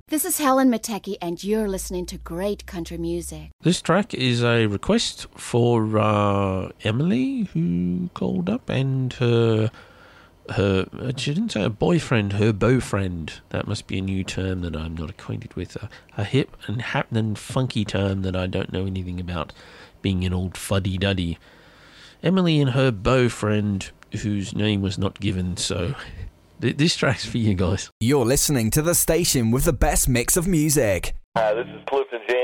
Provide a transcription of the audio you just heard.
This is Helen Mateki, and you're listening to great country music. This track is a request for Emily, who called up, and her she didn't say her boyfriend, her beaufriend. That must be a new term that I'm not acquainted with. A hip and happening funky term that I don't know anything about, being an old fuddy-duddy. Emily and her beaufriend, whose name was not given, so this track's for you guys. You're listening to the station with the best mix of music. Hi, this is Clifton James.